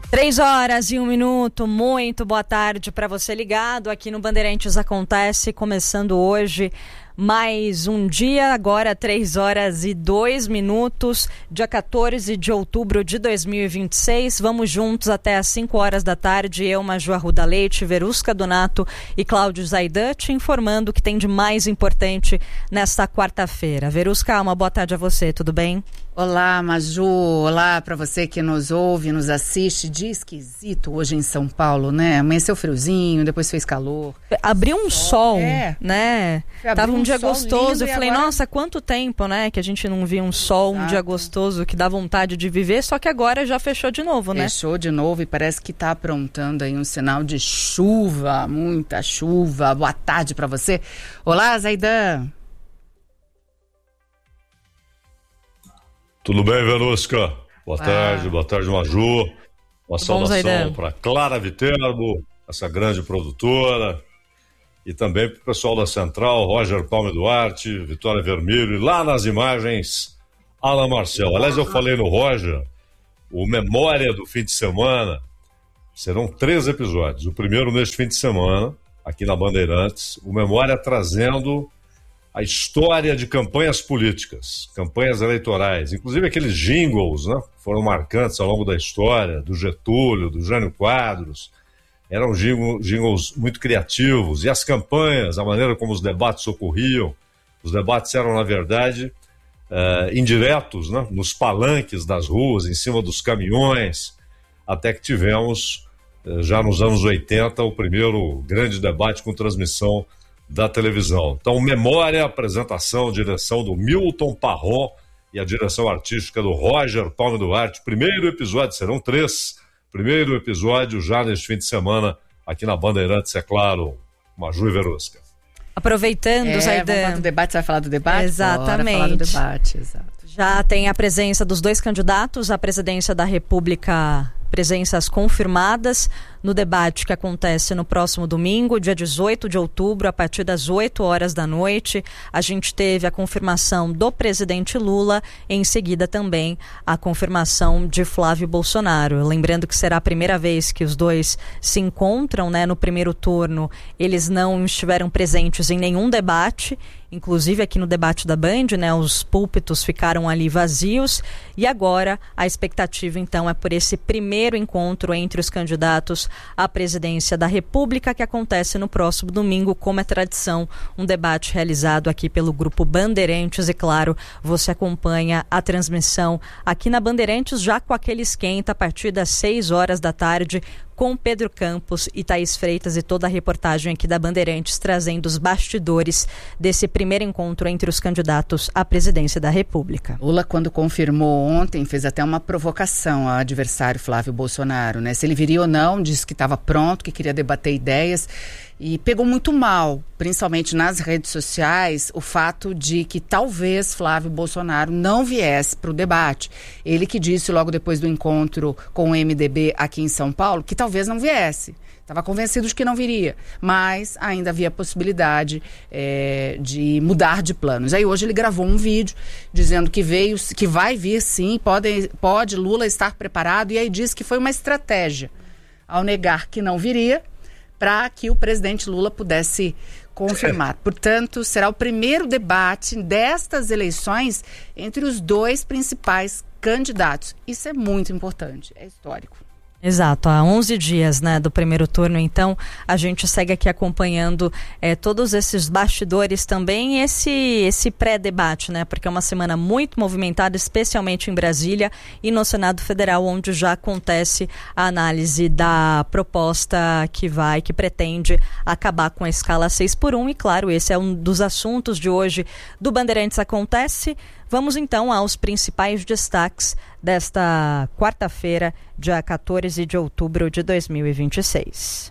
3h01, muito boa tarde para você ligado aqui no Bandeirantes Acontece, começando hoje mais um dia, agora 3h02, dia 14 de outubro de 2026. Vamos juntos até às 5h da tarde, eu, Maju Arruda Leite, Verusca Donato e Cláudio Zaidan, te informando o que tem de mais importante nesta quarta-feira. Verusca, uma boa tarde a você, tudo bem? Olá, Maju, olá para você que nos ouve, nos assiste. Dia esquisito hoje em São Paulo, né? Amanheceu friozinho, depois fez calor. Abriu um sol, né? Tava um dia gostoso. Eu falei, agora... nossa, quanto tempo, né? Que a gente não via um sol, um dia gostoso, que dá vontade de viver. Só que agora já fechou de novo, né? Fechou de novo e parece que tá aprontando aí um sinal de chuva, muita chuva. Boa tarde para você. Olá, Zaidan. Tudo bem, Verusca? Boa tarde, Maju. Uma saudação para Clara Viterbo, essa grande produtora, e também para o pessoal da Central, Roger Palme Duarte, Vitória Vermelho, e lá nas imagens, Alan Marcel. Aliás, eu falei no Roger, o Memória do fim de semana, serão 3 episódios. O primeiro neste fim de semana, aqui na Bandeirantes, o Memória trazendo a história de campanhas políticas, campanhas eleitorais, inclusive aqueles jingles, né, foram marcantes ao longo da história, do Getúlio, do Jânio Quadros, eram jingles muito criativos, e as campanhas, a maneira como os debates ocorriam, os debates eram, na verdade, indiretos, né, nos palanques das ruas, em cima dos caminhões, até que tivemos, já nos anos 80, o primeiro grande debate com transmissão da televisão. Então, memória, apresentação, direção do Milton Parron e a direção artística do Roger Palme Duarte. Primeiro episódio, serão 3. Primeiro episódio já neste fim de semana aqui na Bandeirantes, é claro, Maju e Verusca. Aproveitando, Zaidan. Vamos falar do debate, você vai falar do debate? Exatamente. Bora falar do debate, exato. Já tem a presença dos 2 candidatos à presidência da República, presenças confirmadas no debate que acontece no próximo domingo, dia 18 de outubro, a partir das 8h da noite. A gente teve a confirmação do presidente Lula, em seguida também a confirmação de Flávio Bolsonaro. Lembrando que será a primeira vez que os dois se encontram, né? No primeiro turno, eles não estiveram presentes em nenhum debate, inclusive aqui no debate da Band, né? Os púlpitos ficaram ali vazios, e agora a expectativa então é por esse primeiro encontro entre os candidatos à presidência da República, que acontece no próximo domingo, como é tradição, um debate realizado aqui pelo Grupo Bandeirantes, e claro, você acompanha a transmissão aqui na Bandeirantes já com aquele esquenta a partir das 6h da tarde, com Pedro Campos e Thaís Freitas e toda a reportagem aqui da Bandeirantes trazendo os bastidores desse primeiro encontro entre os candidatos à presidência da República. Lula, quando confirmou ontem, fez até uma provocação ao adversário Flávio Bolsonaro, né? Se ele viria ou não, disse que estava pronto, que queria debater ideias, e pegou muito mal, principalmente nas redes sociais, o fato de que talvez Flávio Bolsonaro não viesse para o debate. Ele que disse logo depois do encontro com o MDB aqui em São Paulo que talvez não viesse. Estava convencido de que não viria, mas ainda havia possibilidade de mudar de planos. Aí hoje ele gravou um vídeo dizendo que vai vir sim, pode Lula estar preparado, e aí disse que foi uma estratégia ao negar que não viria, para que o presidente Lula pudesse confirmar. Portanto, será o primeiro debate destas eleições entre os 2 principais candidatos. Isso é muito importante, é histórico. Exato, há 11 dias, né, do primeiro turno, então a gente segue aqui acompanhando todos esses bastidores também, esse pré-debate, né, porque é uma semana muito movimentada, especialmente em Brasília e no Senado Federal, onde já acontece a análise da proposta que pretende acabar com a escala 6x1, e claro, esse é um dos assuntos de hoje do Bandeirantes Acontece. Vamos então aos principais destaques desta quarta-feira, dia 14 de outubro de 2026.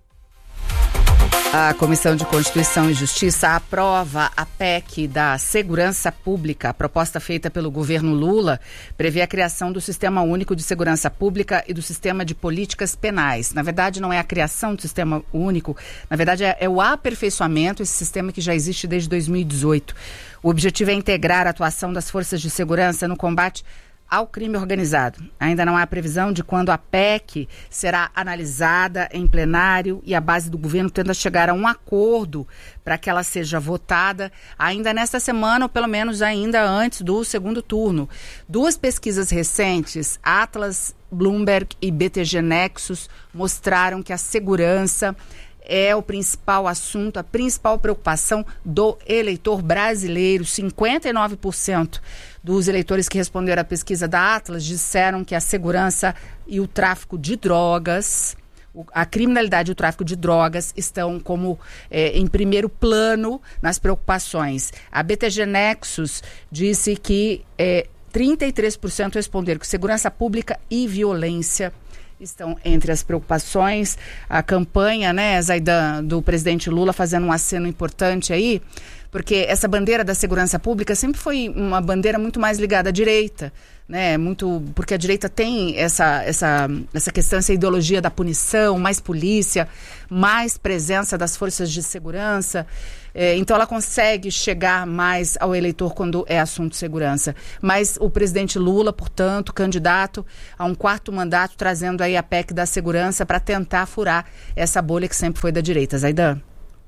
A Comissão de Constituição e Justiça aprova a PEC da Segurança Pública. A proposta feita pelo governo Lula prevê a criação do Sistema Único de Segurança Pública e do Sistema de Políticas Penais. Na verdade, não é a criação do Sistema Único, na verdade é o aperfeiçoamento, esse sistema que já existe desde 2018. O objetivo é integrar a atuação das forças de segurança no combate ao crime organizado. Ainda não há previsão de quando a PEC será analisada em plenário e a base do governo tenta chegar a um acordo para que ela seja votada ainda nesta semana, ou pelo menos ainda antes do segundo turno. 2 pesquisas recentes, Atlas, Bloomberg e BTG Nexus, mostraram que a segurança é o principal assunto, a principal preocupação do eleitor brasileiro. 59% dos eleitores que responderam à pesquisa da Atlas disseram que a segurança e o tráfico de drogas, a criminalidade e o tráfico de drogas estão como em primeiro plano nas preocupações. A BTG Nexus disse que 33% responderam que segurança pública e violência estão entre as preocupações. A campanha, né, Zaidan, do presidente Lula fazendo um aceno importante aí, porque essa bandeira da segurança pública sempre foi uma bandeira muito mais ligada à direita, né, porque a direita tem essa questão, essa ideologia da punição, mais polícia, mais presença das forças de segurança. Então ela consegue chegar mais ao eleitor quando é assunto de segurança. Mas o presidente Lula, portanto, candidato a um 4º mandato, trazendo aí a PEC da segurança para tentar furar essa bolha que sempre foi da direita. Zaidan.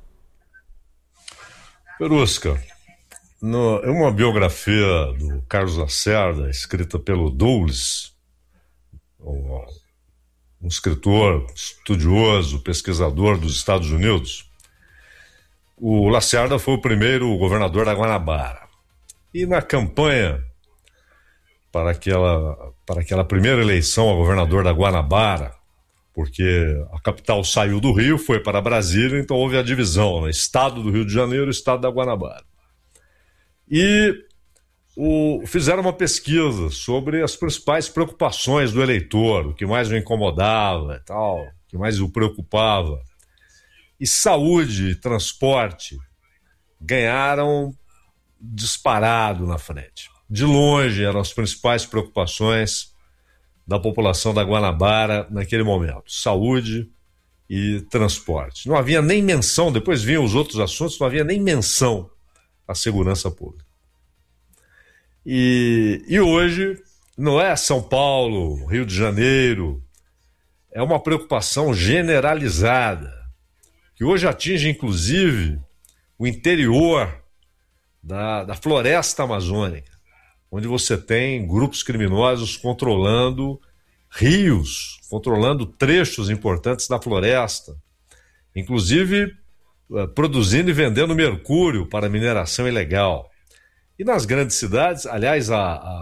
Perusca, é uma biografia do Carlos Lacerda, escrita pelo Douglas, um escritor estudioso, pesquisador dos Estados Unidos. O Lacerda foi o primeiro governador da Guanabara. E na campanha para aquela primeira eleição a governador da Guanabara, porque a capital saiu do Rio, foi para Brasília, então houve a divisão, né? Estado do Rio de Janeiro e Estado da Guanabara. E fizeram uma pesquisa sobre as principais preocupações do eleitor, o que mais o incomodava e tal, o que mais o preocupava. E saúde e transporte ganharam disparado na frente. De longe eram as principais preocupações da população da Guanabara naquele momento. Saúde e transporte. Não havia nem menção, depois vinham os outros assuntos, não havia nem menção à segurança pública. E hoje não é São Paulo, Rio de Janeiro, é uma preocupação generalizada, que hoje atinge, inclusive, o interior da floresta amazônica, onde você tem grupos criminosos controlando rios, controlando trechos importantes da floresta, inclusive produzindo e vendendo mercúrio para mineração ilegal. E nas grandes cidades, aliás,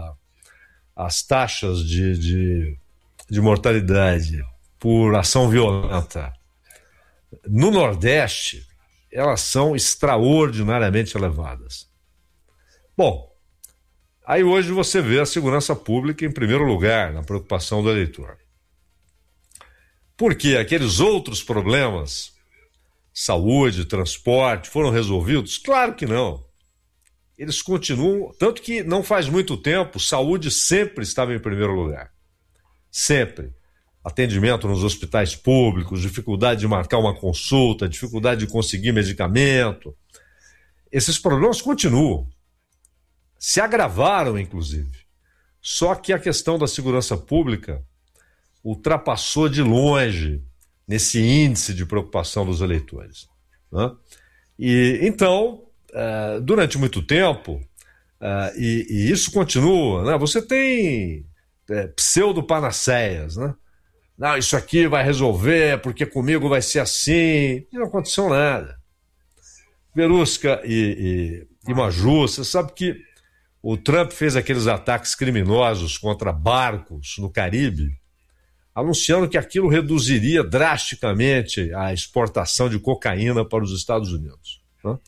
as taxas de mortalidade por ação violenta no Nordeste, elas são extraordinariamente elevadas. Bom, aí hoje você vê a segurança pública em primeiro lugar na preocupação do eleitor. Porque aqueles outros problemas, saúde, transporte, foram resolvidos? Claro que não. Eles continuam, tanto que não faz muito tempo, saúde sempre estava em primeiro lugar. Sempre. Atendimento nos hospitais públicos, dificuldade de marcar uma consulta, dificuldade de conseguir medicamento. Esses problemas continuam. Se agravaram, inclusive. Só que a questão da segurança pública ultrapassou de longe nesse índice de preocupação dos eleitores, né? E então, durante muito tempo, e isso continua, né? Você tem pseudo-panaceias, né? Não, isso aqui vai resolver, porque comigo vai ser assim. E não aconteceu nada. Verusca e Maju, você sabe que o Trump fez aqueles ataques criminosos contra barcos no Caribe, anunciando que aquilo reduziria drasticamente a exportação de cocaína para os Estados Unidos, né?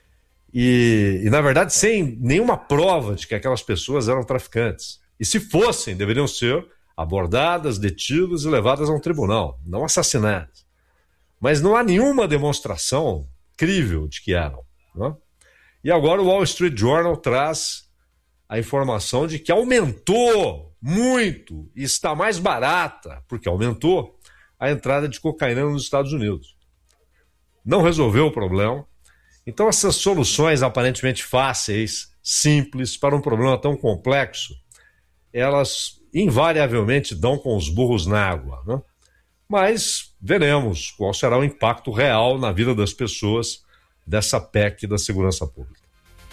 E, na verdade, sem nenhuma prova de que aquelas pessoas eram traficantes. E se fossem, deveriam ser abordadas, detidas e levadas a um tribunal, não assassinadas. Mas não há nenhuma demonstração crível de que eram, né? E agora o Wall Street Journal traz a informação de que aumentou muito e está mais barata, porque aumentou, a entrada de cocaína nos Estados Unidos. Não resolveu o problema. Então essas soluções aparentemente fáceis, simples, para um problema tão complexo, elas invariavelmente dão com os burros na água, né? Mas veremos qual será o impacto real na vida das pessoas dessa PEC da segurança pública.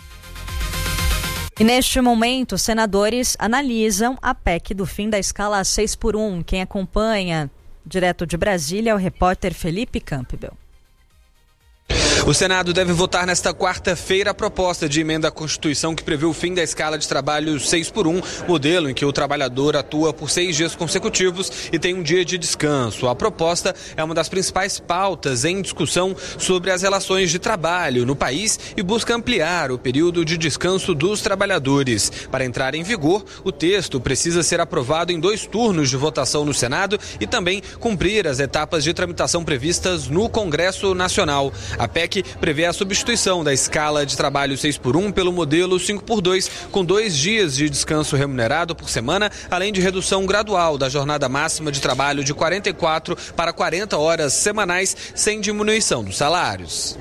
E neste momento, os senadores analisam a PEC do fim da escala 6x1. Quem acompanha direto de Brasília é o repórter Felipe Campbell. O Senado deve votar nesta quarta-feira a proposta de emenda à Constituição que prevê o fim da escala de trabalho 6x1, modelo em que o trabalhador atua por 6 dias consecutivos e tem um dia de descanso. A proposta é uma das principais pautas em discussão sobre as relações de trabalho no país e busca ampliar o período de descanso dos trabalhadores. Para entrar em vigor, o texto precisa ser aprovado em 2 turnos de votação no Senado e também cumprir as etapas de tramitação previstas no Congresso Nacional. A PEC prevê a substituição da escala de trabalho 6x1 pelo modelo 5x2, com 2 dias de descanso remunerado por semana, além de redução gradual da jornada máxima de trabalho de 44 para 40 horas semanais, sem diminuição dos salários.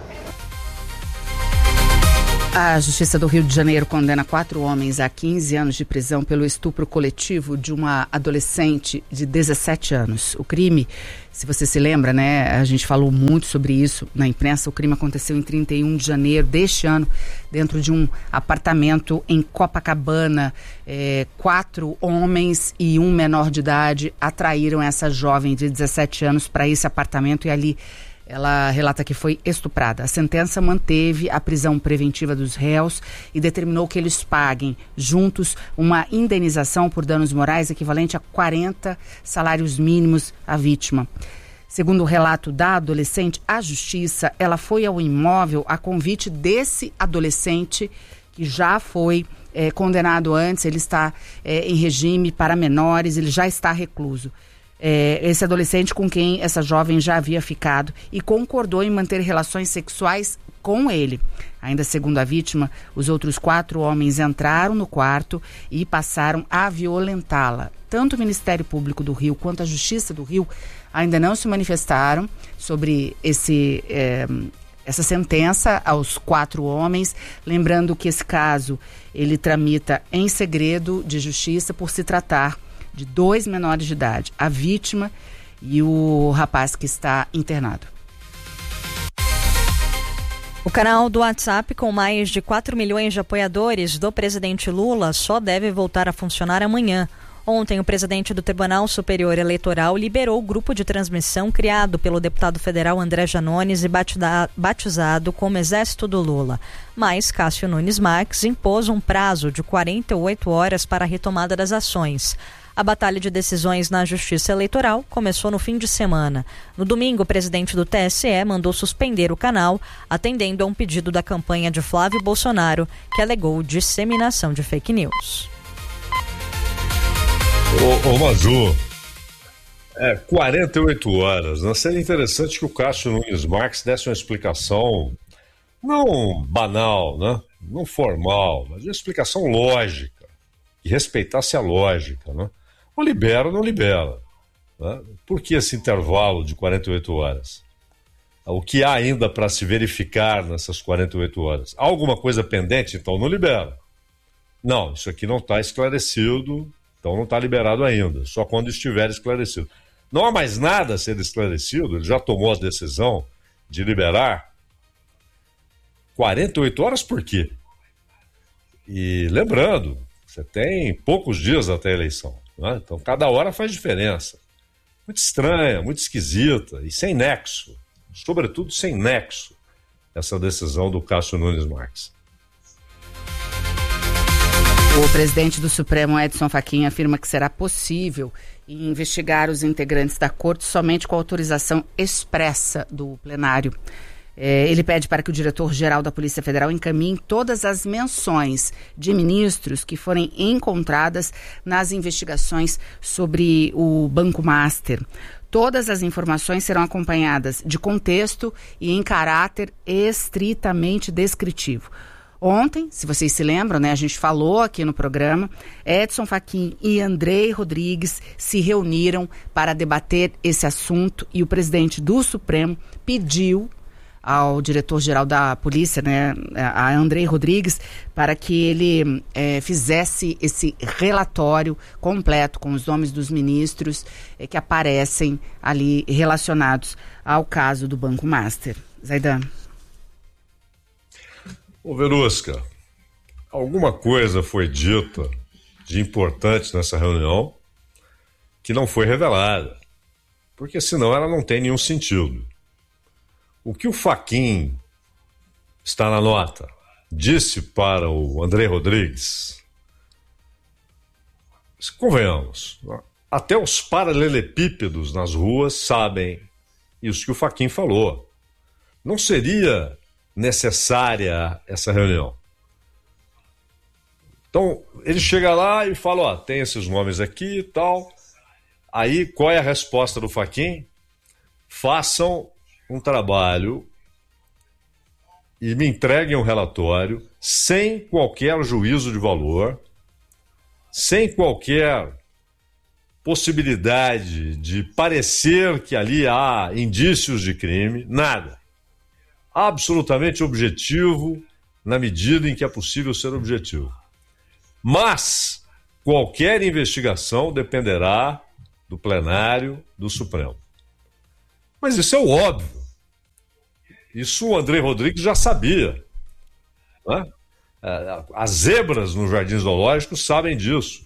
A Justiça do Rio de Janeiro condena 4 homens a 15 anos de prisão pelo estupro coletivo de uma adolescente de 17 anos. O crime, se você se lembra, né, a gente falou muito sobre isso na imprensa, o crime aconteceu em 31 de janeiro deste ano, dentro de um apartamento em Copacabana. 4 homens e um menor de idade atraíram essa jovem de 17 anos para esse apartamento e ali ela relata que foi estuprada. A sentença manteve a prisão preventiva dos réus e determinou que eles paguem juntos uma indenização por danos morais equivalente a 40 salários mínimos à vítima. Segundo o relato da adolescente, a justiça ela foi ao imóvel a convite desse adolescente que já foi condenado antes. Ele está em regime para menores, ele já está recluso. Esse adolescente com quem essa jovem já havia ficado e concordou em manter relações sexuais com ele. Ainda segundo a vítima, os outros 4 homens entraram no quarto e passaram a violentá-la. Tanto o Ministério Público do Rio quanto a Justiça do Rio ainda não se manifestaram sobre essa sentença aos 4 homens, lembrando que esse caso ele tramita em segredo de justiça por se tratar de 2 menores de idade, a vítima e o rapaz que está internado. O canal do WhatsApp, com mais de 4 milhões de apoiadores do presidente Lula, só deve voltar a funcionar amanhã. Ontem, o presidente do Tribunal Superior Eleitoral liberou o grupo de transmissão criado pelo deputado federal André Janones e batizado como Exército do Lula. Mas Cássio Nunes Marques impôs um prazo de 48 horas para a retomada das ações. A batalha de decisões na Justiça Eleitoral começou no fim de semana. No domingo, o presidente do TSE mandou suspender o canal, atendendo a um pedido da campanha de Flávio Bolsonaro, que alegou disseminação de fake news. Ô Maju, 48 horas, né? Seria interessante que o Cássio Nunes Marques desse uma explicação não banal, né? Não formal, mas uma explicação lógica, que respeitasse a lógica, né? Ou libera ou não libera, né? Por que esse intervalo de 48 horas? O que há ainda para se verificar nessas 48 horas? Há alguma coisa pendente? Então não libera. Não, isso aqui não está esclarecido, então não está liberado ainda, só quando estiver esclarecido. Não há mais nada a ser esclarecido, ele já tomou a decisão de liberar. 48 horas por quê? E lembrando, você tem poucos dias até a eleição, né? Então cada hora faz diferença. Muito estranha, muito esquisita e sem nexo, sobretudo sem nexo, essa decisão do Cássio Nunes Marques. O presidente do Supremo, Edson Fachin, afirma que será possível investigar os integrantes da corte somente com autorização expressa do plenário. Ele pede para que o diretor-geral da Polícia Federal encaminhe todas as menções de ministros que forem encontradas nas investigações sobre o Banco Master. Todas as informações serão acompanhadas de contexto e em caráter estritamente descritivo. Ontem, se vocês se lembram, né, a gente falou aqui no programa, Edson Fachin e Andrei Rodrigues se reuniram para debater esse assunto e o presidente do Supremo pediu ao diretor-geral da polícia, né, a Andrei Rodrigues, para que ele fizesse esse relatório completo com os nomes dos ministros que aparecem ali relacionados ao caso do Banco Master. Zaidan. Ô Verusca, alguma coisa foi dita de importante nessa reunião que não foi revelada, porque senão ela não tem nenhum sentido. O que o Fachin, está na nota, disse para o Andrei Rodrigues, convenhamos, até os paralelepípedos nas ruas sabem isso que o Fachin falou. Não seria necessária essa reunião. Então, ele chega lá e fala, tem esses nomes aqui e tal. Aí, qual é a resposta do Fachin? Façam um trabalho e me entreguem um relatório sem qualquer juízo de valor, sem qualquer possibilidade de parecer que ali há indícios de crime, nada. Absolutamente objetivo, na medida em que é possível ser objetivo. Mas qualquer investigação dependerá do plenário do Supremo. Mas isso é o óbvio. Isso o Andrei Rodrigues já sabia. Né? As zebras no Jardim Zoológico sabem disso.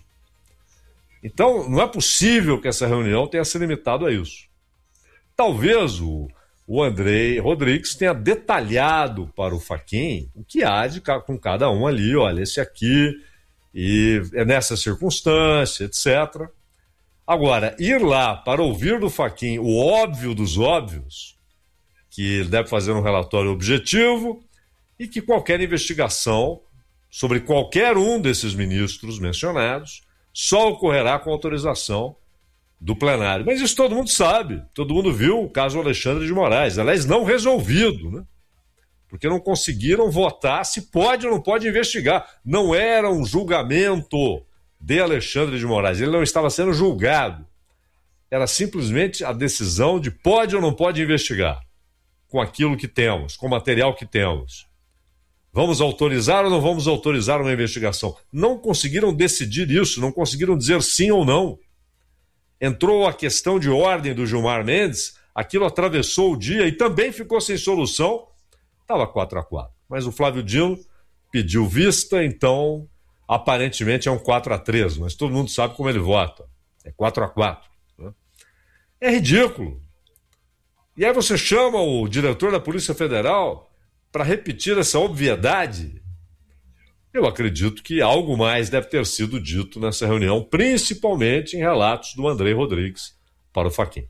Então, não é possível que essa reunião tenha se limitado a isso. Talvez o Andrei Rodrigues tenha detalhado para o Fachin o que há com cada um ali. Olha, esse aqui, e é nessa circunstância, etc. Agora, ir lá para ouvir do Fachin o óbvio dos óbvios, que ele deve fazer um relatório objetivo e que qualquer investigação sobre qualquer um desses ministros mencionados só ocorrerá com autorização do plenário. Mas isso todo mundo sabe, todo mundo viu o caso Alexandre de Moraes, aliás, não resolvido, né? Porque não conseguiram votar se pode ou não pode investigar. Não era um julgamento de Alexandre de Moraes, ele não estava sendo julgado. Era simplesmente a decisão de pode ou não pode investigar com aquilo que temos, com o material que temos. Vamos autorizar ou não vamos autorizar uma investigação? Não conseguiram decidir isso, não conseguiram dizer sim ou não. Entrou a questão de ordem do Gilmar Mendes, aquilo atravessou o dia e também ficou sem solução, estava 4-4. Mas o Flávio Dino pediu vista, então aparentemente é um 4-3, mas todo mundo sabe como ele vota. É 4-4. Né? É ridículo. E aí você chama o diretor da Polícia Federal para repetir essa obviedade. Eu acredito que algo mais deve ter sido dito nessa reunião, principalmente em relatos do Andrei Rodrigues para o Fachin.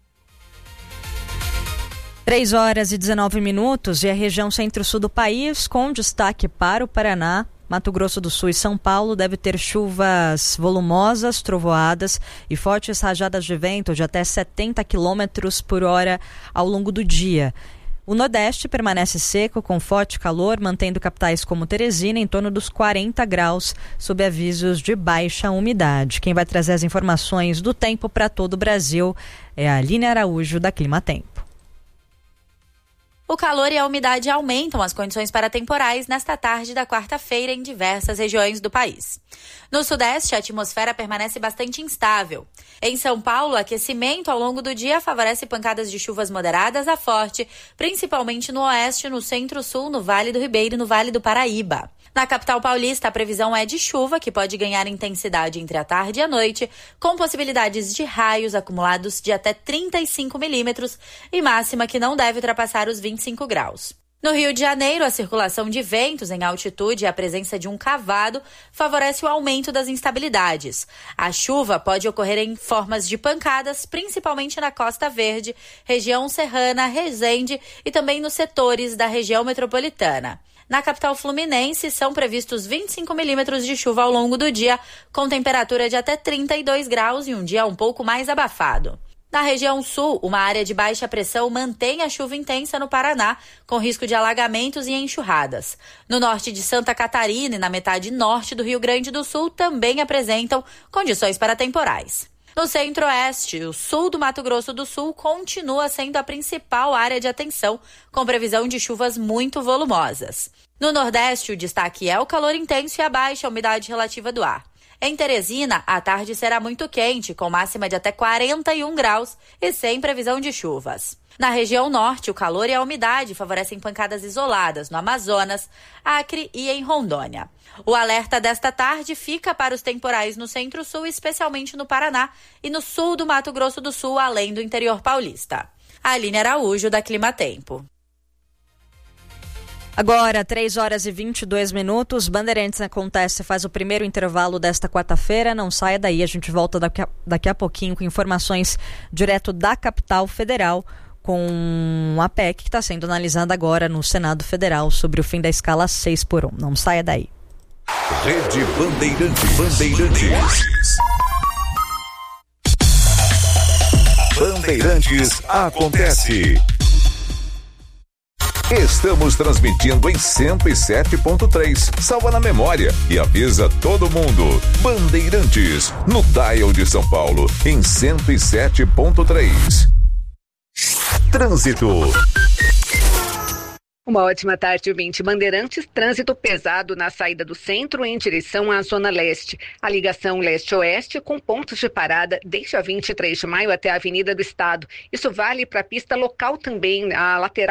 3h19 e a região centro-sul do país, com destaque para o Paraná, Mato Grosso do Sul e São Paulo, deve ter chuvas volumosas, trovoadas e fortes rajadas de vento de até 70 km por hora ao longo do dia. O Nordeste permanece seco, com forte calor, mantendo capitais como Teresina em torno dos 40 graus, sob avisos de baixa umidade. Quem vai trazer as informações do tempo para todo o Brasil é a Aline Araújo, da Clima Tempo. O calor e a umidade aumentam as condições para temporais nesta tarde da quarta-feira em diversas regiões do país. No Sudeste, a atmosfera permanece bastante instável. Em São Paulo, o aquecimento ao longo do dia favorece pancadas de chuvas moderadas a forte, principalmente no Oeste, no Centro-Sul, no Vale do Ribeira e no Vale do Paraíba. Na capital paulista, a previsão é de chuva, que pode ganhar intensidade entre a tarde e a noite, com possibilidades de raios acumulados de até 35 milímetros e máxima que não deve ultrapassar os 25 graus. No Rio de Janeiro, a circulação de ventos em altitude e a presença de um cavado favorece o aumento das instabilidades. A chuva pode ocorrer em formas de pancadas, principalmente na Costa Verde, região serrana, Resende e também nos setores da região metropolitana. Na capital fluminense, são previstos 25 milímetros de chuva ao longo do dia, com temperatura de até 32 graus e um dia um pouco mais abafado. Na região sul, uma área de baixa pressão mantém a chuva intensa no Paraná, com risco de alagamentos e enxurradas. No norte de Santa Catarina e na metade norte do Rio Grande do Sul também apresentam condições para temporais. No Centro-Oeste, o sul do Mato Grosso do Sul continua sendo a principal área de atenção, com previsão de chuvas muito volumosas. No Nordeste, o destaque é o calor intenso e a baixa umidade relativa do ar. Em Teresina, a tarde será muito quente, com máxima de até 41 graus e sem previsão de chuvas. Na região norte, o calor e a umidade favorecem pancadas isoladas no Amazonas, Acre e em Rondônia. O alerta desta tarde fica para os temporais no Centro-Sul, especialmente no Paraná e no sul do Mato Grosso do Sul, além do interior paulista. Aline Araújo, da Climatempo. Agora, 3h22. Bandeirantes Acontece faz o primeiro intervalo desta quarta-feira. Não saia daí, a gente volta daqui a pouquinho com informações direto da capital federal, com a PEC que está sendo analisada agora no Senado Federal sobre o fim da escala 6x1. Não saia daí. Rede Bandeirantes. Bandeirantes Acontece. Estamos transmitindo em 107.3. Salva na memória e avisa todo mundo. Bandeirantes, no dial de São Paulo, em 107.3. Trânsito. Uma ótima tarde, ouvinte. Bandeirantes, trânsito pesado na saída do centro em direção à Zona Leste. A ligação leste-oeste com pontos de parada desde a 23 de maio até a Avenida do Estado. Isso vale para a pista local também, a lateral